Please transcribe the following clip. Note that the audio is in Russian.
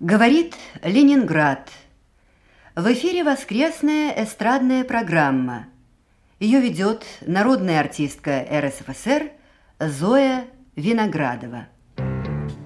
Говорит Ленинград. В эфире воскресная эстрадная программа. Ее ведет народная артистка РСФСР Зоя Виноградова.